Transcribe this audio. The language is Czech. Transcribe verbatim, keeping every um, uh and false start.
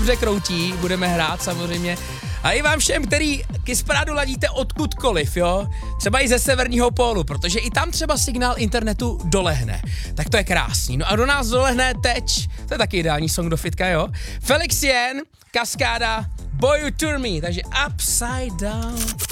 dobře kroutí, budeme hrát samozřejmě. A i vám všem, který Kiss-parádu ladíte odkudkoliv, jo? Třeba i ze severního pólu, protože i tam třeba signál internetu dolehne. Tak to je krásný. No a do nás dolehne teď, to je taky ideální song do fitka, jo? Felix Jen, Kaskáda, Boy You Turn Me, takže Upside Down.